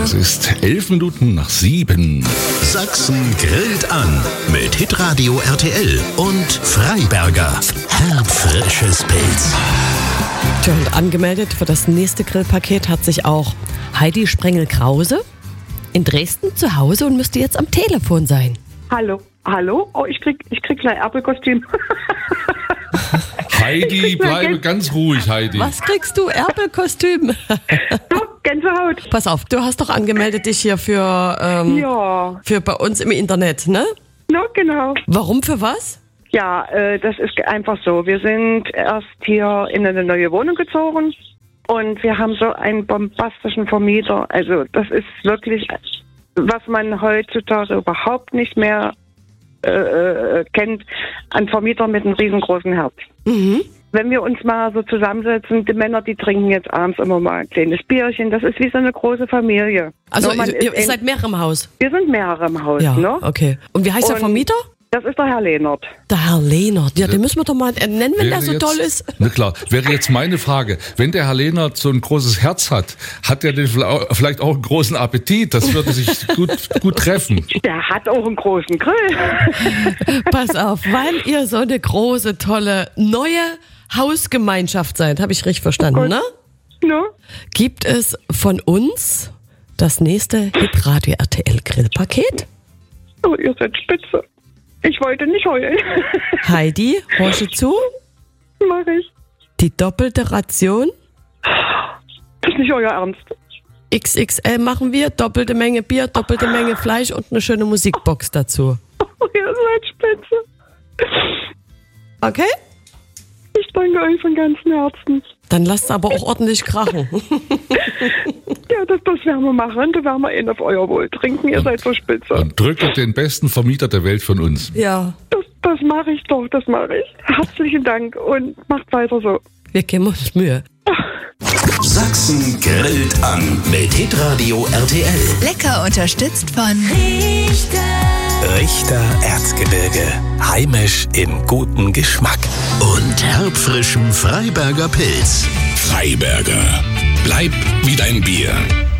Es ist 11:11. Sachsen grillt an mit Hitradio RTL und Freiberger. Herbfrisches Pilz. Tja, und angemeldet für das nächste Grillpaket hat sich auch Heidi Sprengel-Krause in Dresden zu Hause und müsste jetzt am Telefon sein. Hallo? Oh, ich krieg gleich Erpelkostüm. Heidi, bleibe ganz ruhig, Heidi. Was kriegst du? Erpelkostüm? Gänsehaut. Pass auf, du hast doch angemeldet dich hier für bei uns im Internet, ne? Ja, genau. Warum, für was? Ja, das ist einfach so. Wir sind erst hier in eine neue Wohnung gezogen und wir haben so einen bombastischen Vermieter. Also das ist wirklich, was man heutzutage überhaupt nicht mehr kennt, ein Vermieter mit einem riesengroßen Herz. Mhm. Wenn wir uns mal so zusammensetzen, die Männer, die trinken jetzt abends immer mal ein kleines Bierchen. Das ist wie so eine große Familie. Also ihr seid mehrere im Haus? Wir sind mehrere im Haus, ja, ne? Okay. Und wie heißt der Vermieter? Das ist der Herr Lehnert. Der Herr Lehnert. Ja, den müssen wir doch mal nennen, wenn der so toll ist. Na klar, wäre jetzt meine Frage. Wenn der Herr Lehnert so ein großes Herz hat, hat er denn vielleicht auch einen großen Appetit? Das würde sich gut treffen. Der hat auch einen großen Grill. Pass auf, weil ihr so eine große, tolle, neue Hausgemeinschaft seid, habe ich richtig verstanden, ne? Ja. Gibt es von uns das nächste Hitradio RTL Grillpaket? Oh, ihr seid spitze. Ich wollte nicht heulen. Heidi, hörst du zu? Mach ich. Die doppelte Ration? Das ist nicht euer Ernst. XXL machen wir, doppelte Menge Bier, doppelte Menge Fleisch und eine schöne Musikbox dazu. Oh, ihr seid spitze. Okay? Ich danke euch von ganzem Herzen. Dann lasst aber auch ordentlich krachen. Ja, das werden wir machen. Da werden wir auf euer Wohl trinken. Ihr seid so spitze. Und drücke den besten Vermieter der Welt von uns. Ja. Das mache ich doch, das mache ich. Herzlichen Dank und macht weiter so. Wir geben uns Mühe. Sachsen grillt an mit Hitradio RTL. Lecker unterstützt von Richter Erzgebirge. Heimisch in gutem Geschmack. Und herbfrischem Freiberger Pilz. Freiberger. Bleib wie dein Bier.